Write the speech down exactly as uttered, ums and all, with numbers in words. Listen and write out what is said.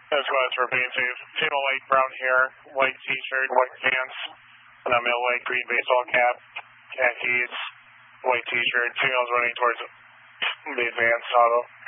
That's going for being safe. Tail light brown hair, white t-shirt, white pants, and I'm in a light green baseball cap, khakis, white t-shirt. Tail's running towards the advanced auto.